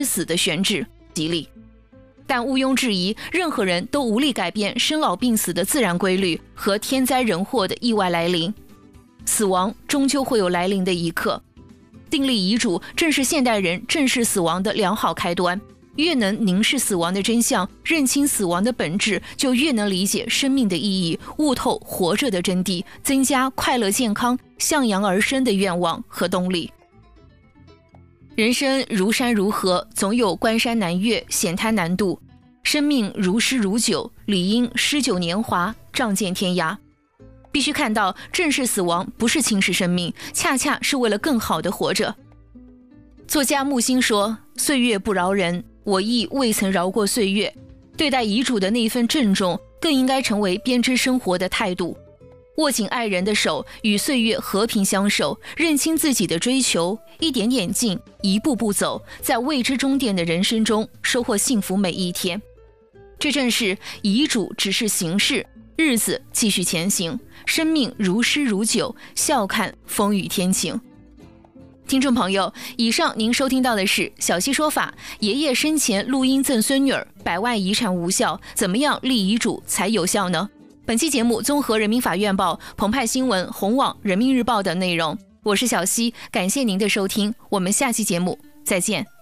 死的选址吉利。但毋庸置疑，任何人都无力改变生老病死的自然规律和天灾人祸的意外来临，死亡终究会有来临的一刻。订立遗嘱正是现代人正视死亡的良好开端。越能凝视死亡的真相，认清死亡的本质，就越能理解生命的意义，悟透活着的真谛，增加快乐健康、向阳而生的愿望和动力。人生如山如河，总有关山难越、险滩难渡；生命如诗如酒，理应诗酒年华，仗剑天涯。必须看到，正视死亡不是轻视生命，恰恰是为了更好的活着。作家木心说：“岁月不饶人，我亦未曾饶过岁月。”对待遗嘱的那一份郑重，更应该成为编织生活的态度。握紧爱人的手，与岁月和平相守，认清自己的追求，一点点进，一步步走，在未知终点的人生中收获幸福每一天。这正是遗嘱只是形式，日子继续前行，生命如诗如酒，笑看风雨天晴。听众朋友，以上您收听到的是小溪说法，爷爷生前录音赠孙女儿，100万遗产无效，怎么样立遗嘱才有效呢？本期节目综合人民法院报、澎湃新闻、红网、人民日报等内容。我是小溪，感谢您的收听，我们下期节目再见。